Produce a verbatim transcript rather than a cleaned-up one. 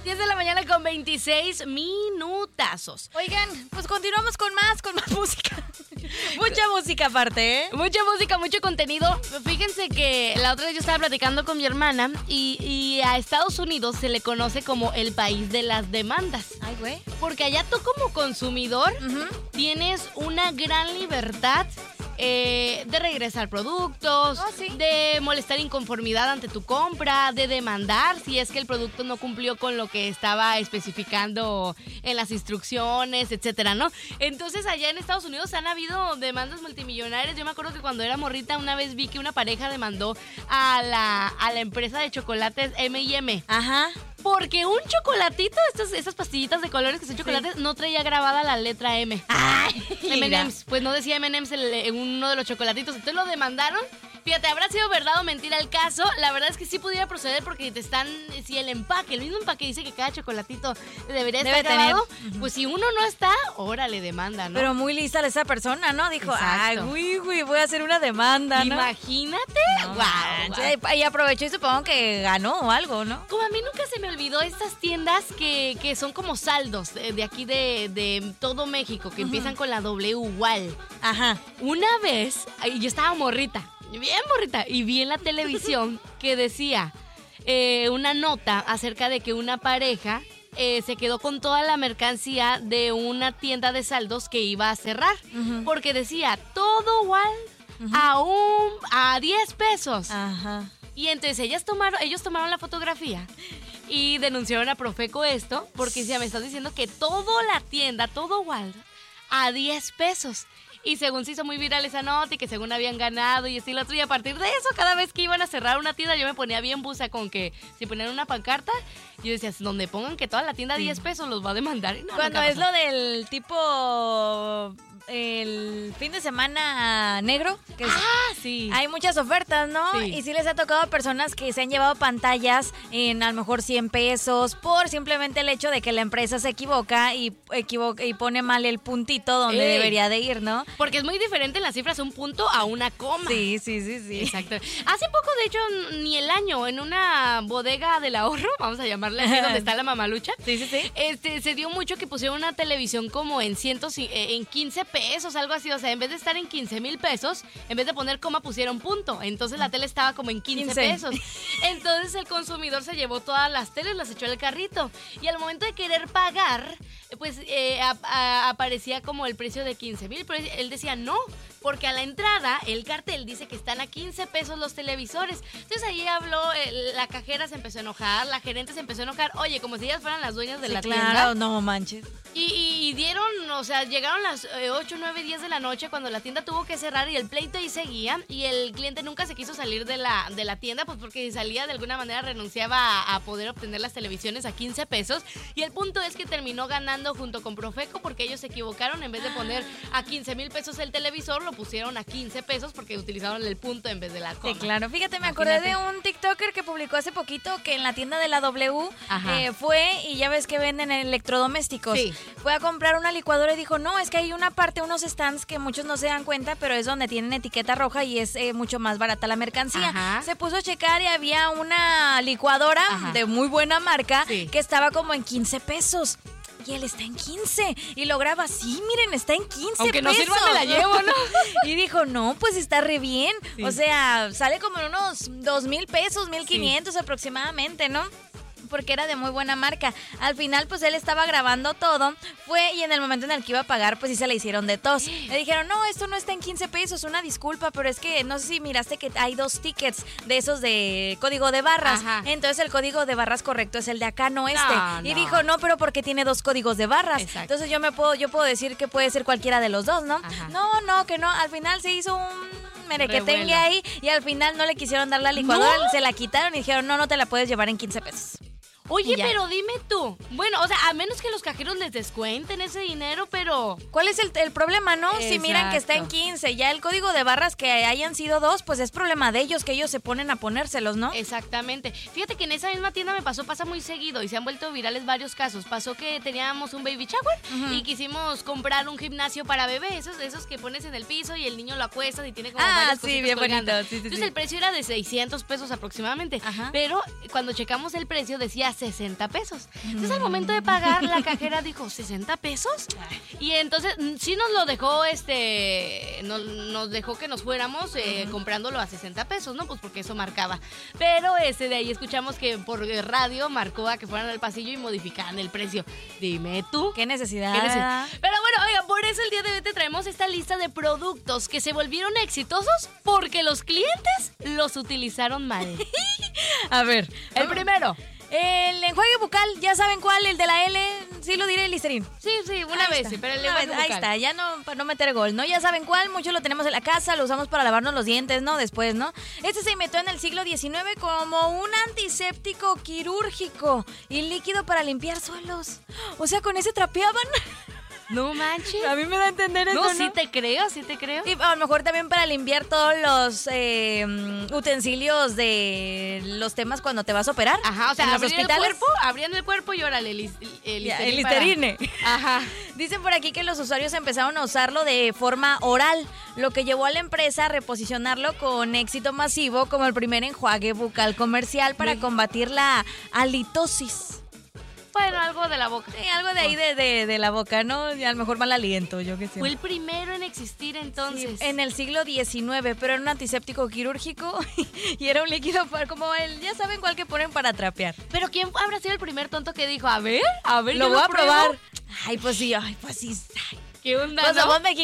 diez de la mañana con veintiséis minutazos. Oigan, pues continuamos con más, con más música. Mucha música aparte, ¿eh? Mucha música, mucho contenido. Fíjense que la otra vez yo estaba platicando con mi hermana y, y a Estados Unidos se le conoce como el país de las demandas. Ay, güey. Porque allá tú como consumidor Uh-huh. tienes una gran libertad eh, de regresar productos, Oh, sí. de molestar inconformidad ante tu compra, de demandar si es que el producto no cumplió con lo que estaba especificando en las instrucciones, etcétera, ¿no? Entonces allá en Estados Unidos han habido demandas multimillonarias. Yo me acuerdo que cuando era morrita una vez vi que una pareja demandó a la, a la empresa de chocolates eme y eme. Ajá. Porque un chocolatito, estas, estas pastillitas de colores que son chocolates, sí, no traía grabada la letra M. Ay, eme and eme's, pues no decía eme and eme's en uno de los chocolatitos. Entonces lo demandaron. Fíjate, habrá sido verdad o mentira el caso. La verdad es que sí pudiera proceder porque te están, si el empaque, el mismo empaque dice que cada chocolatito debería Debe estar grabado, tener. pues si uno no está, órale, demanda, ¿no? Pero muy lista esa persona, ¿no? Dijo, Exacto. ay, güey, güey, voy a hacer una demanda, ¿no? Imagínate. No Guau, manches. guau. Y aprovechó y supongo que ganó o algo, ¿no? Como a mí nunca se me olvidó estas tiendas que, que son como saldos de, de aquí de, de todo México, que Uh-huh. empiezan con la W, Wal. Ajá. Una vez, ay, yo estaba morrita, bien morrita, y vi en la televisión que decía eh, una nota acerca de que una pareja eh, se quedó con toda la mercancía de una tienda de saldos que iba a cerrar, Uh-huh. porque decía todo igual a un a diez pesos. Ajá. Y entonces ellas tomaron, ellos tomaron la fotografía y denunciaron a Profeco esto, porque decía, me estás diciendo que toda la tienda, todo igual, a diez pesos. Y según se hizo muy viral esa nota y que según habían ganado y así lo otro. Y a partir de eso, cada vez que iban a cerrar una tienda, yo me ponía bien busa con que si ponían una pancarta, yo decía, donde pongan que toda la tienda a diez pesos los va a demandar. Y no, Cuando nunca es pasó. lo del tipo el fin de semana negro, que es- Ah, sí. hay muchas ofertas, ¿no? Sí. Y sí les ha tocado a personas que se han llevado pantallas en a lo mejor cien pesos por simplemente el hecho de que la empresa se equivoca y, equivoca, y pone mal el puntito donde Ey. debería de ir, ¿no? Porque es muy diferente en las cifras un punto a una coma. Sí, sí, sí, sí. Exacto. Hace poco, de hecho, ni el año, en una bodega del ahorro, vamos a llamarla así, donde está la mamalucha, Sí, sí, sí. este, se dio mucho que pusieron una televisión como en cientos, y- eh, en quince pesos, algo así. O sea, en vez de estar en quince mil pesos, en vez de poner coma, pusieron punto. Entonces la tele estaba como en quince quince. pesos. Entonces el consumidor se llevó todas las teles, las echó al carrito. Y al momento de querer pagar, pues eh, a- a- aparecía como el precio de quince mil. Pero él decía no, porque a la entrada el cartel dice que están a quince pesos los televisores. Entonces ahí habló, eh, la cajera se empezó a enojar, la gerente se empezó a enojar. Oye, como si ellas fueran las dueñas de Sí, la claro, tienda. no manches. Y, y- y dieron, o sea, llegaron las eh, ocho, nueve, diez de la noche cuando la tienda tuvo que cerrar y el pleito ahí seguía. Y el cliente nunca se quiso salir de la, de la tienda, pues porque si salía de alguna manera renunciaba a, a poder obtener las televisiones a quince pesos. Y el punto es que terminó ganando junto con Profeco porque ellos se equivocaron. En vez de poner a quince mil pesos el televisor, lo pusieron a quince pesos porque utilizaron el punto en vez de la coma. Sí, claro. Fíjate, me acordé Imagínate. de un TikToker que publicó hace poquito que en la tienda de la W Ajá. eh, fue y ya ves que venden electrodomésticos. Sí. Fue a comprar una licuadora y dijo, no, es que hay una parte, unos stands que muchos no se dan cuenta, pero es donde tienen etiqueta roja y es eh, mucho más barata la mercancía. Ajá. Se puso a checar y había una licuadora Ajá. de muy buena marca Sí. que estaba como en quince pesos. Y él está en quince. Y lo graba así, miren, está en quince Aunque no pesos. sirva, me la llevo, ¿no? Y dijo, no, pues está re bien. Sí. O sea, sale como en unos dos mil pesos, mil quinientos aproximadamente, ¿no? Porque era de muy buena marca. Al final, pues él estaba grabando todo. Fue y en el momento en el que iba a pagar, pues sí se le hicieron de tos. Le dijeron, no, esto no está en quince pesos, una disculpa, pero es que no sé si miraste que hay dos tickets de esos de código de barras. Ajá. Entonces el código de barras correcto es el de acá, no este. No, Y no. dijo, no, pero porque tiene dos códigos de barras. Exacto. Entonces yo me puedo, yo puedo decir que puede ser cualquiera de los dos, ¿no? Ajá. No, no, que no. Al final se hizo un merequetengue Revuelo. ahí y al final no le quisieron dar la licuadora, ¿No? se la quitaron y dijeron, no, no te la puedes llevar en quince pesos. Oye, Y ya. pero dime tú. Bueno, o sea, a menos que los cajeros les descuenten ese dinero, pero... ¿Cuál es el, el problema, no? Si miran que está en Exacto. quince, ya el código de barras que hayan sido dos, pues es problema de ellos, que ellos se ponen a ponérselos, ¿no? Exactamente. Fíjate que en esa misma tienda me pasó, pasa muy seguido y se han vuelto virales varios casos. Pasó que teníamos un baby shower Ujú. y quisimos comprar un gimnasio para bebé, esos, esos que pones en el piso y el niño lo acuestas y tiene como Ah, varias sí, cositas bien colgando. bonito, sí, sí, Entonces sí. el precio era de seiscientos pesos aproximadamente, Ajá. pero cuando checamos el precio decía sesenta pesos. Entonces al momento de pagar, la cajera dijo, ¿sesenta pesos? Y entonces sí nos lo dejó, este, nos, nos dejó que nos fuéramos eh, uh-huh. comprándolo a sesenta pesos, ¿no? Pues porque eso marcaba. Pero este, de ahí escuchamos que por radio marcó a que fueran al pasillo y modificaran el precio. Dime tú. ¿Qué necesidad? ¿Qué necesidad? Pero bueno, oiga, por eso el día de hoy te traemos esta lista de productos que se volvieron exitosos porque los clientes los utilizaron mal. A ver, el primero. El enjuague bucal, ya saben cuál, el de la L, sí lo diré, el Listerine. Sí, sí, una ahí vez, está. pero el una enjuague vez, bucal. Ahí está, ya no, para no meter gol, ¿no? Ya saben cuál, muchos lo tenemos en la casa, lo usamos para lavarnos los dientes, ¿no? Después, ¿no? Este se inventó en el siglo diecinueve como un antiséptico quirúrgico y líquido para limpiar suelos. O sea, con ese trapeaban. No manches. A mí me da a entender eso, No, ¿no? sí te creo, sí te creo. Y a lo mejor también para limpiar todos los eh, utensilios de los temas cuando te vas a operar. Ajá, o sea, en los abrían hospitales. el cuerpo, abrían el cuerpo y órale, el, el, Ya, el el Listerine. Para... Ajá. Dicen por aquí que los usuarios empezaron a usarlo de forma oral, lo que llevó a la empresa a reposicionarlo con éxito masivo como el primer enjuague bucal comercial para Me... combatir la halitosis. Bueno, algo de la boca. Sí, algo de ahí de, de, de la boca, ¿no? Y a lo mejor mal aliento, yo qué sé. Fue el primero en existir entonces. Sí, en el siglo diecinueve, pero era un antiséptico quirúrgico y era un líquido para, como el, ya saben cuál que ponen para trapear. Pero ¿quién habrá sido el primer tonto que dijo, a ver, a ver, lo yo voy lo a pruebo? probar? Ay, pues sí, ay, pues sí. Ay. ¿Qué onda, Pues no? somos mexicanos.